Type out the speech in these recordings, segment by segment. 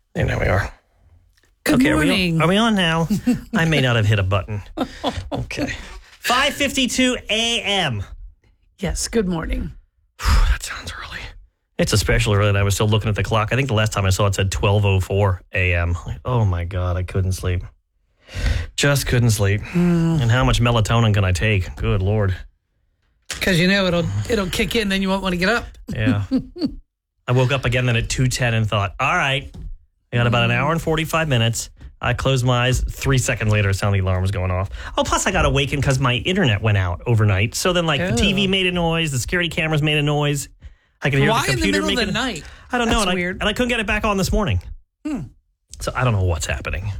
And there we are. Good morning. Are we on now? I may not have hit a button. Okay. 5:52 a.m. Yes, good morning. That sounds early. It's especially early that I was still looking at the clock. I think the last time I saw it said 12:04 a.m. Oh, my God, I couldn't sleep. Just couldn't sleep. And how much melatonin can I take? Good Lord. Because you know it'll kick in, then you won't want to get up. Yeah. I woke up again then at 2:10 and thought, all right, I got about an hour and 45 minutes. I closed my eyes. 3 seconds later, it sounded the alarm was going off. Oh, plus I got awakened because my internet went out overnight. So then, the TV made a noise, the security cameras made a noise. I could hear the computer in the middle making of the night? I don't know. That's weird. And I couldn't get it back on this morning. So I don't know what's happening.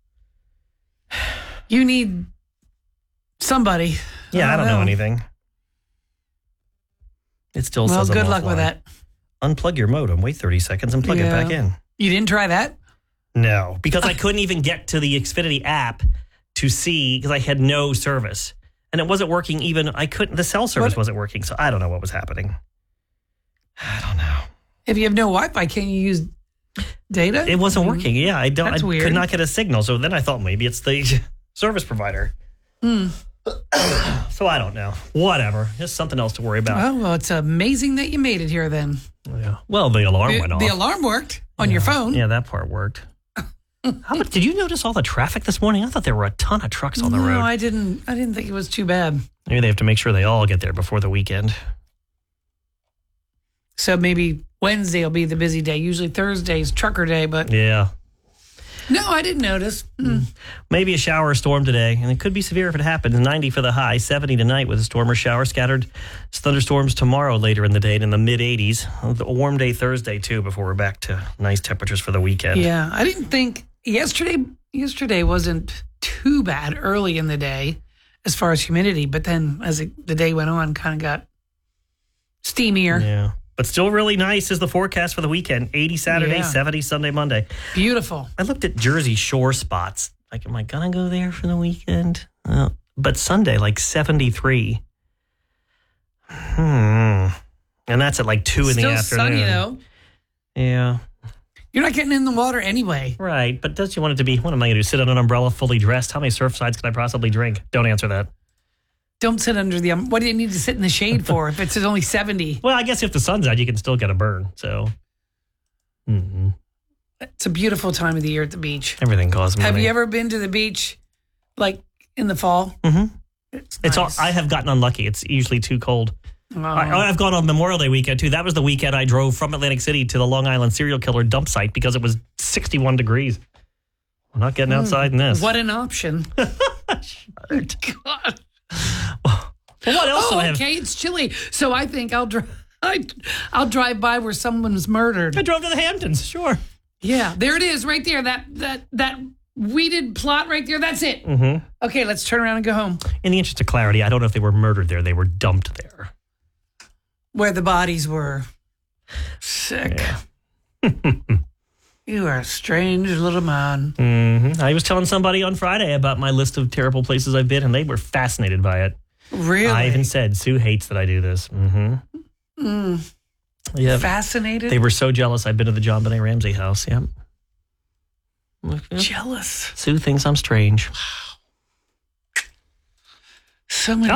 You need somebody. Yeah, I don't know anything. It still says I'm good luck offline. with that. Unplug your modem, wait 30 seconds, and plug it back in. You didn't try that? No, because I couldn't even get to the Xfinity app to see because I had no service. And it wasn't working even. The cell service wasn't working, so I don't know what was happening. I don't know. If you have no Wi-Fi, can you use data? It wasn't working. Yeah, I That's weird. could not get a signal. So then I thought maybe it's the service provider. So I don't know. Whatever. Just something else to worry about. Oh, well, it's amazing that you made it here then. Yeah. Well, the alarm went off. The alarm worked on your phone. Yeah, that part worked. Did you notice all the traffic this morning? I thought there were a ton of trucks on the road. No, I didn't think it was too bad. Maybe they have to make sure they all get there before the weekend. So maybe Wednesday will be the busy day. Usually Thursday's trucker day, but Yeah. no, I didn't notice. Maybe a shower or storm today, and it could be severe if it happens. 90 for the high, 70 tonight with a storm or shower. Scattered thunderstorms tomorrow later in the day and in the mid-80s. A warm day Thursday, too, before we're back to nice temperatures for the weekend. Yeah, I didn't think yesterday wasn't too bad early in the day as far as humidity, but then as the day went on, kind of got steamier. Yeah. But still really nice is the forecast for the weekend. 80 Saturday, Yeah. 70 Sunday, Monday. Beautiful. I looked at Jersey Shore spots. Like, am I going to go there for the weekend? But Sunday, 73. And that's at 2 in the afternoon. Still sunny, though. Yeah. You're not getting in the water anyway. Right. But don't you want it to be, what am I going to do, sit on an umbrella fully dressed? How many surf sides can I possibly drink? Don't answer that. Don't sit under the what do you need to sit in the shade for if it's only 70? Well, I guess if the sun's out, you can still get a burn. So It's a beautiful time of the year at the beach. everything costs money. Have you ever been to the beach in the fall? Mm-hmm. It's nice. I have gotten unlucky. It's usually too cold. Oh. I've gone on Memorial Day weekend, too. That was the weekend I drove from Atlantic City to the Long Island serial killer dump site because it was 61 degrees. I'm not getting outside in this. What an option. God. Well, what else do I have? Okay, it's chilly. So I think I'll drive by where someone's murdered. I drove to the Hamptons, sure. Yeah, there it is right there. That weeded plot right there. That's it. Mm-hmm. Okay, let's turn around and go home. In the interest of clarity, I don't know if they were murdered there. They were dumped there. Where the bodies were. Sick. Yeah. You are a strange little man. Mm-hmm. I was telling somebody on Friday about my list of terrible places I've been, and they were fascinated by it. Really? I even said, Sue hates that I do this. Mm-hmm. Yeah. Fascinated? They were so jealous I've been to the John Benet Ramsey house. Yep. Jealous. Sue thinks I'm strange. So many